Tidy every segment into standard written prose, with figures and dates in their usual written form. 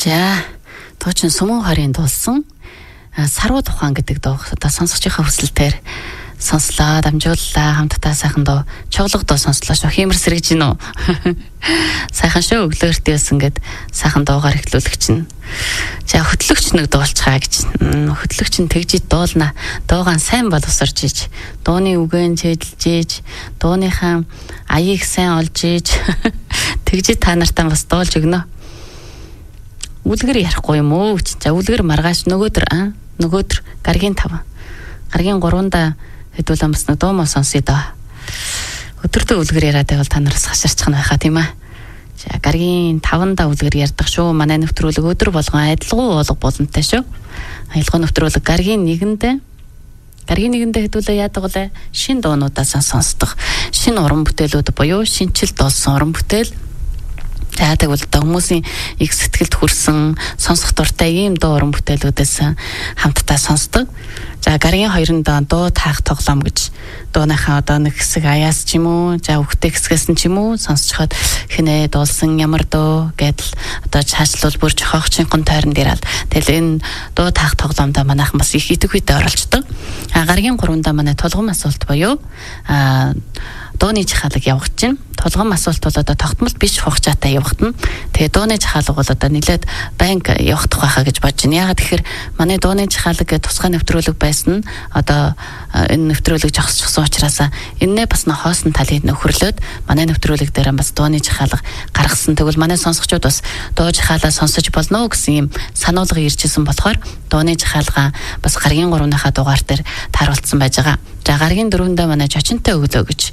За туучин Сүмэн хорийн дуулсан Саруу тухайн гэдэг дуу одоо сонсогчийнхаа хүсэлтээр сонслоо, дамжууллаа, хамтдаа сайхан дуу, чоглог дуу сонслоо шүү. Хиймэр сэргэж гин үү? Сайхан шүү, өглөөрт яасан гэд сайхан дуугаар эхлүүлэх чинь. За хөтлөгч нэг дуулцгаа гэж. Хөтлөгч нь тэгжид дуулна. Дуугаан сайн боловсорж иж, дууны үгэн чэжилж иж, дууныхаа аяыг сайн олж иж, тэгжид та нартаа бас дуулж өгнө. Үлгэр ярихгүй юм уу? За үлгэр маргааш нөгөөдөр гаргийн 5. Гаргийн 3-да хэдүүлэн бас нэг дуу мөн сонсъё доо. Өдөртөө үлгэр яриад байвал та нараас хаширчих нь байхаа тийм ээ. За гаргийн 5-да үлгэр ярьдаг шүү. Манай нэвтрүүлэг өдөр болгон адилгүй болго боломжтой шүү. Аялгаа нэвтрүүлэг гаргийн 1-нд хэдүүлээ яадаг вэ? Шин дуунуудаа сонсдог. Шин уран бүтээлүүд буюу шинчил дуулсан уран бүтээл. За тэгвэл хүмүүсийн их сэтгэлд хүрсэн сонсох дуртай ийм дуу уран бүтээлүүдээс хамтдаа сонсдог. За гаргийн 2-нд дуу таах тоглоом гэж дууныхаа одоо нэг хэсэг аяас ч юм уу, за үгтэй хэсгээс нь ч юм уу сонсцоход хинэ дуулсан ямар дуу гэдэл одоо цаашлуул бүр жохогчийн тойронд ираад тэгэл энэ дуу таах тоглоомдоо манайхан бас их идэвхтэй оролцдог. Гаргийн 3-нд манай тулгам асуулт буюу дууны жахалаг явах чинь толгом асуулт бол одоо тогтмол биш хугацаатай явагдана. Тэгээ дууны жахалга бол одоо нэлээд банк явагдах байхаа гэж бодож байна. Ягаад тэгэхээр манай дууны жахалга гэдэг тусгай нэвтрүүлэг байсан нь одоо энэ нэвтрүүлэг жогсчихсон учраас энэний бас нэг хоосон талыг нөхөрлөөд манай нэвтрүүлэг дээр бас дууны жахалга гаргасан. Тэгвэл манай сонсогчдод бас дуу жахалаа сонсож болно гэсэн юм сануулга иржсэн болохоор дууны жахалга бас гаргийн 3-ныхаа дугаар дээр тааруулсан байж байгаа. За гаргийн 4-нд манай жочинтой өглөө гэж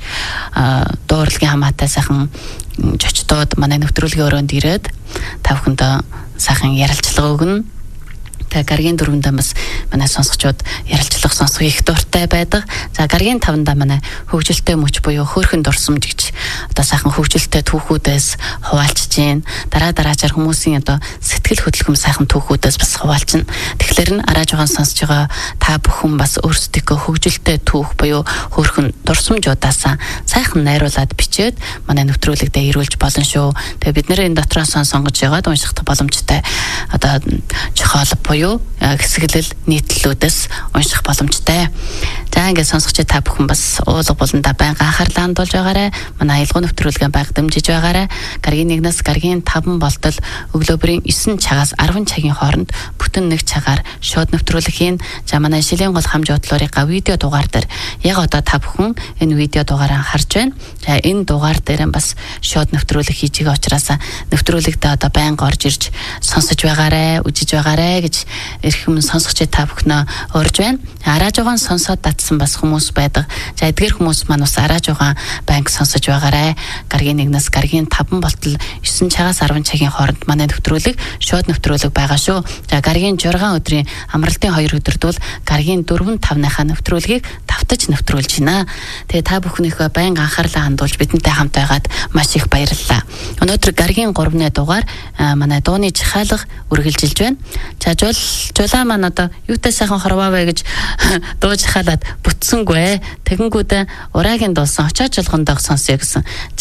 дуурлагын хамаатай сайхан жочдод манай нэвтрүүлгийн өрөөнд ирээд та бүхэнд сайхан ярилцлага өгнө. Тэгээ гаргийн 4-нд бас манай сонсогчдод ярилцлага сонсох их дуртай байдаг. За гаргийн 5-нд манай хөгжилтэй мөч буюу хөөрхөн дурсамж гэж одоо сайхан хөгжилтэй түүхүүдээс хуваалцж гин. Дараачаар хүмүүсийн одоо сэтгэл хөдлөм сайхан түүхүүдээс бас хуваалцна. Тэгэхээр нь арааж байгаа сонсож байгаа та бүхэн бас өөрсдийнхөө хөгжилтэй түүх буюу хөөрхөн дурсамжуудаас сайхан найруулад бичээд манай нэвтрүүлэгтээ ирүүлж болно шүү. Тэгээ бид нэр энэ дотроос сонгож яваад унших боломжтой одоо жохол буюу хэсэглэл нийтлэлүүдээс унших боломжтой. За ингээд сонсогч та бүхэн бас уулга болонда байнга анхаарлаа хандуулж байгаарай. Манай аялгаа нэвтрүүлгээ байнга дэмжиж байгаарай. Гаргийн 1-ээс гаргийн 5 болтол өглөөбөрийн 9 цагаас 10 цагийн хооронд бүтэн нэг цагаар шууд нэвтрүүлэг хийн. За манай шилийн гол хамж бодлоорынхаа видео дугаар дээр яг одоо та бүхэн энэ видео дугаараа харж байна. За энэ дугаар дээр бас шууд нэвтрүүлэг хийж байгаа учраас нэвтрүүлэгтээ одоо байнга орж ирж сонсож байгаарай, үжиж байгаарай гэж эрхэм сонсогч та бүхнөө урьж байна. Арааж байгаа сонсоод татсан бас хүмүүс байдаг. За эдгээр хүмүүс маань бас арааж байгаа банк сонсож байгаарай. Гаргийн 1-ээс гаргийн 5 болтол 9 цагаас 10 цагийн хооронд манай нэвтрүүлэг шууд нэвтрүүлэг байгаа шүү. За гаргийн 6 өдрийн амралтын 2 өдөрт бол гаргийн 4-5-ныхаа нэвтрүүлгийг давтаж нэвтрүүлж байна. Тэгээ та бүхнийхөө байнга анхаарлаа хандуулж бидэнтэй хамт байгаад маш их баярлалаа. Өнөөдөр гаргийн 3-ны дугаар манай дууны жахалга үргэлжилж байна. За жулаа маань одоо юутай сайхан хорвоовэ гэж дуу жахалаад бүтсэнгүй. Тэгэнгүүтээ ураагийн дуулсан очоо жолгондоо сонсё гэсэн.